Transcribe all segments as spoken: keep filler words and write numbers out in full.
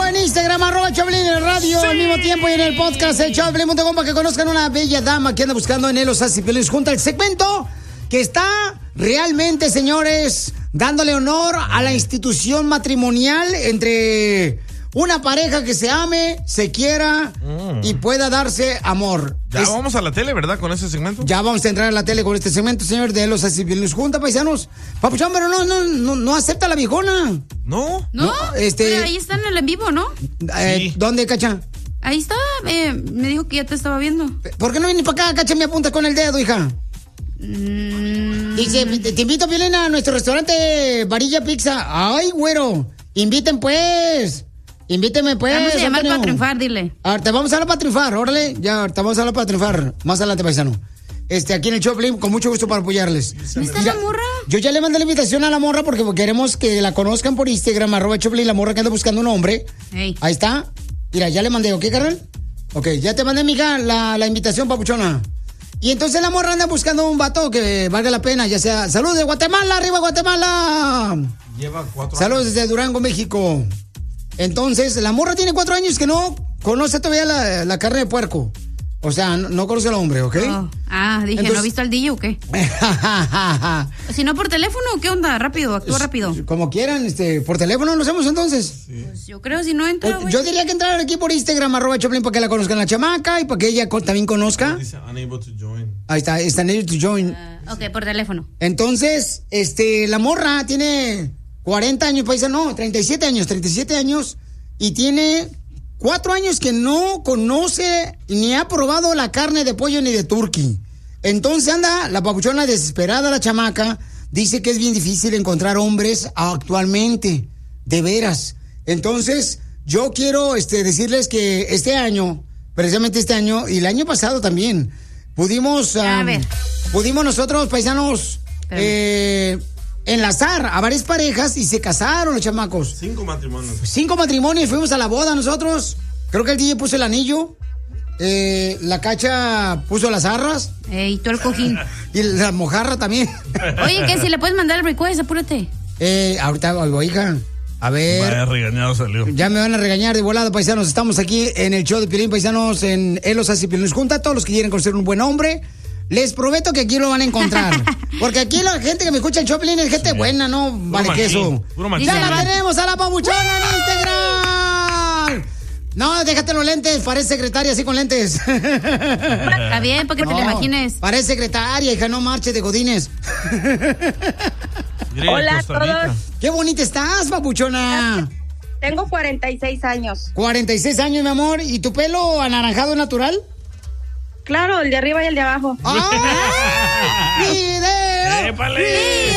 en Instagram, arroba Choplin en el radio, sí. Al mismo tiempo y en el podcast de Choplin punto com para que conozcan una bella dama que anda buscando en Elos Así Piolín junto al segmento que está realmente, señores, dándole honor a la institución matrimonial entre una pareja que se ame, se quiera mm. y pueda darse amor. Ya es, vamos a la tele, ¿verdad? Con ese segmento. Ya vamos a entrar a la tele con este segmento, señor, de Los Así Piolín junta, paisanos. Papuchón, pero no, no, no, no acepta la viejona. ¿No? No, no este... pero ahí está en el en vivo, ¿no? Eh, sí. ¿Dónde, Cacha? Ahí está, eh, me dijo que ya te estaba viendo. ¿Por qué no vienes para acá, Cacha? Me apuntas con el dedo, hija. Mm. Dice, te, te invito, Piolín, a nuestro restaurante Varilla Pizza. Ay, güero, inviten pues. Invíteme pues. Vamos a llamar Antonio. para triunfar, dile. A ver, te vamos a hablar para triunfar, órale. Ya, te vamos a hablar para triunfar. Más adelante, paisano. Este, aquí en el Choplin, con mucho gusto para apoyarles. ¿No está la morra? Yo ya le mandé la invitación a la morra porque queremos que la conozcan por Instagram, arroba Choplin, la morra que anda buscando un hombre. Hey. Ahí está. Mira, ya le mandé, ¿ok, carnal? Ok, ya te mandé, mija, la, la invitación, papuchona. Y entonces la morra anda buscando un vato que valga la pena, ya sea... ¡Saludos de Guatemala, arriba Guatemala! Lleva cuatro Saludos años. desde Durango, México. Entonces, la morra tiene cuatro años que no conoce todavía la, la carne de puerco. O sea, no, no conoce al hombre, ¿ok? Oh. Ah, dije, Entonces... ¿no ha visto al D J o qué? Si no, por teléfono, ¿qué onda? Rápido, actúa rápido. Como quieran, este, por teléfono lo hacemos entonces. Sí. Pues yo creo si no entra, pues, yo diría que entrar aquí por Instagram, arroba Choplin, para que la conozcan la chamaca y para que ella también conozca. Dice unable to join. Ahí está, está unable to join. Uh, ok, por teléfono. Entonces, este, la morra tiene cuarenta años, paisa, no, treinta y siete años, treinta y siete años, y tiene cuatro años que no conoce ni ha probado la carne de pollo ni de turkey. Entonces anda la papuchona desesperada, la chamaca, dice que es bien difícil encontrar hombres actualmente, de veras. Entonces, yo quiero este, decirles que este año, precisamente este año, y el año pasado también, pudimos, um, a ver. pudimos nosotros, paisanos, eh, enlazar a varias parejas y se casaron los chamacos. Cinco matrimonios. Cinco matrimonios, fuimos a la boda nosotros. Creo que el D J puso el anillo. Eh, la Cacha puso las arras. Eh, y tú el cojín. Y la mojarra también. Oye, que si le puedes mandar el request, apúrate. Eh, ahorita, hija. A ver. Vaya regañado salió. Ya me van a regañar de volada, paisanos. Estamos aquí en el show de Piolín, paisanos, en Elos Así Piolín junta. Todos los que quieren conocer un buen hombre. Les prometo que aquí lo van a encontrar. Porque aquí la gente que me escucha en Choplin es gente sí, buena, no vale queso. Ya la tenemos a la papuchona en Instagram. No, déjate los lentes, parece secretaria así con lentes. Está bien, para que no, te lo imagines. Parece secretaria, hija, no marches de godines. Hola a todos. Qué bonita estás, papuchona. Tengo cuarenta y seis años. cuarenta y seis años, mi amor. ¿Y tu pelo anaranjado natural? Claro, el de arriba y el de abajo. ¡Ah! ¡Video! ¡Épale!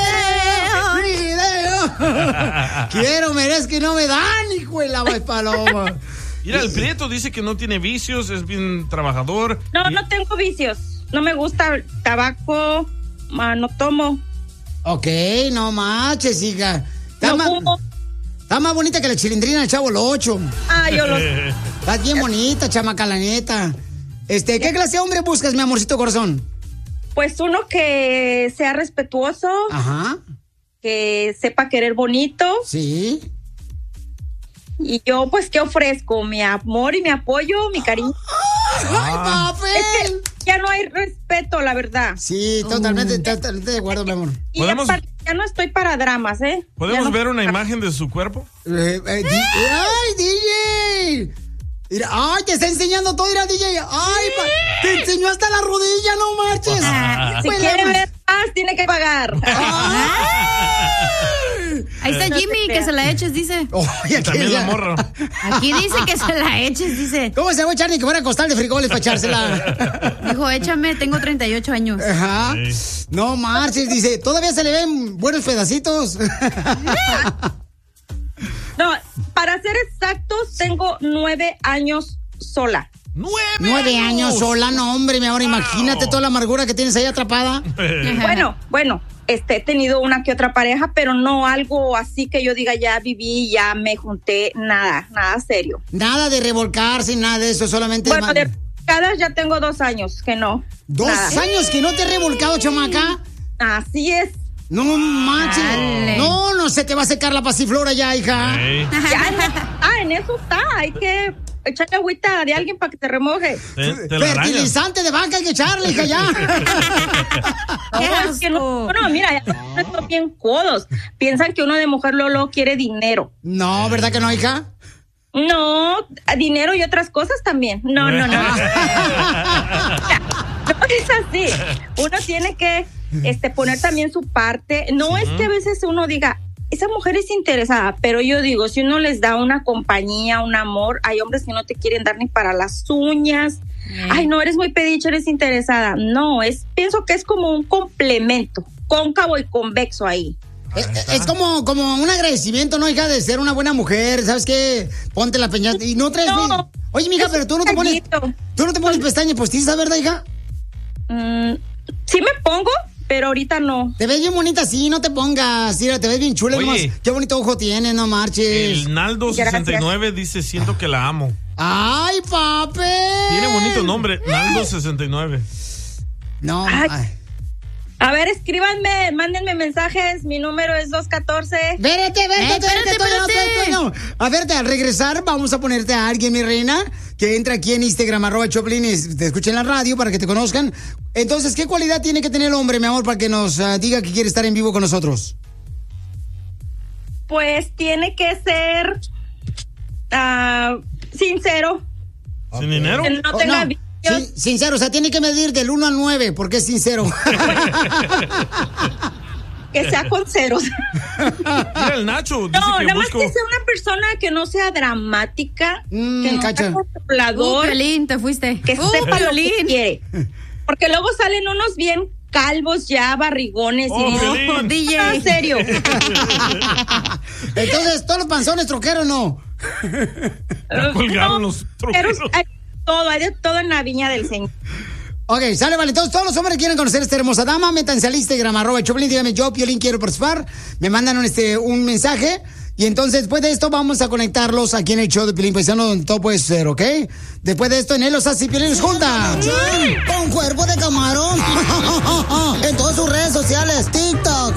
¡Video! ¡Video! Quiero, merezco y no me dan, hijo de la paloma. Mira, el Prieto dice que no tiene vicios, es bien trabajador. No, y... no tengo vicios. No me gusta el tabaco, no tomo. Ok, no manches, hija. Está, no más, fumo. Está más bonita que la chilindrina del Chavo el Ocho. Ah, yo lo... Estás bien bonita, chamaca, la neta. Este, ¿qué clase de hombre buscas, mi amorcito corazón? Pues uno que sea respetuoso. Ajá. Que sepa querer bonito. Sí. Y yo, pues, ¿qué ofrezco? Mi amor y mi apoyo, mi cariño. ¡Ay, papel! Es que ya no hay respeto, la verdad. Sí, totalmente, uh. totalmente de acuerdo, mi amor. Y ¿podemos... aparte, ya no estoy para dramas, ¿eh? ¿Podemos no... ver una imagen de su cuerpo? Eh, eh, ¡Ay, D J! Mira, ¡ay, te está enseñando todo! Mira, D J. ¡Ay, pa... te enseñó hasta la rodilla, no marches! Ah, si quiere ver más, tiene que pagar. Ahí está Jimmy, que se la eches, dice. Oh, y también la morra. Aquí dice que se la eches, dice. ¿Cómo se va a echar ni que fuera costal de frijoles para echársela? Dijo, échame, tengo treinta y ocho años. Ajá. Sí. No marches, dice, todavía se le ven buenos pedacitos. No, para ser exactos, tengo nueve años sola. ¡Nueve, ¿Nueve años? años sola? No, hombre, mi amor, wow. Imagínate toda la amargura que tienes ahí atrapada. Bueno, bueno, este, he tenido una que otra pareja, pero no algo así que yo diga, ya viví, ya me junté, nada, nada serio. Nada de revolcarse, nada de eso, solamente... Bueno, de revolcadas ya tengo dos años que no. ¿Dos nada. años que no te he revolcado, chamaca? Así es. No manches. No, no se te va a secar la pasiflora ya, hija. Hey. Ya, ah, en eso está, hay que echarle agüita de alguien para que te remoje. Te, te Fertilizante de vaca hay que echarle, hija, ya. No, es que no, no, mira, ya son bien codos. Piensan que uno de mujer Lolo quiere dinero. No, ¿verdad que no, hija? No, dinero y otras cosas también. No, no, no. No es así. Uno tiene que este, poner también su parte. No sí. Es que a veces uno diga, esa mujer es interesada, pero yo digo, si uno les da una compañía, un amor, hay hombres que no te quieren dar ni para las uñas. Mm. Ay, no, eres muy pediche, eres interesada. No, es, pienso que es como un complemento, cóncavo y convexo ahí. Es, es como, como un agradecimiento, ¿no, hija? De ser una buena mujer, ¿sabes qué? Ponte la peñata y no traes... No, oye, mija, pero tú no te pones... Tú no te pones pestañas postizas, ¿verdad, hija? Mm, sí me pongo, pero ahorita no. Te ves bien bonita, sí, no te pongas. Mira, te ves bien chula. Nomás. Qué bonito ojo tienes, no marches. El Naldo sesenta y nueve dice, siento que la amo. ¡Ay, papi! Tiene bonito nombre, Naldo sesenta y nueve. No, ay. Ay. A ver, escríbanme, mándenme mensajes, mi número es dos uno cuatro. Vérate, vérate, eh, vérate, espérate, no, A verte, al regresar vamos a ponerte a alguien, mi reina, que entra aquí en Instagram, arroba Choplin, y te escuchen en la radio para que te conozcan. Entonces, ¿qué cualidad tiene que tener el hombre, mi amor, para que nos uh, diga que quiere estar en vivo con nosotros? Pues tiene que ser uh, sincero. ¿Sin okay. dinero? Que no tenga... Oh, no. Sí, sincero, o sea, tiene que medir del uno al nueve, porque es sincero. Que sea con ceros. Mira el Nacho. Dice no, que nada busco... más que sea una persona que no sea dramática, mm, que no cacha. sea controlador. Uh, Piolín, te fuiste. Que uh, sepa lo que quiere. Porque luego salen unos bien calvos ya, barrigones. Oh, y no, D J. En serio. Entonces, ¿todos los panzones troqueros no? Ya colgaron no, los troqueros. Hay todo, hay de todo en la viña del Señor. Ok, sale, vale. Entonces, todos los hombres que quieren conocer a esta hermosa dama, métanse al Instagram, arroba Choplin, dígame, yo, Piolín, quiero participar. Me mandan un, este, un mensaje. Y entonces, después de esto, vamos a conectarlos aquí en el show de Piolín Paisano, donde todo puede ser, ¿ok? Después de esto, en él, los hace Piolín juntas. Con cuerpo de camarón. En todas sus redes sociales, TikTok,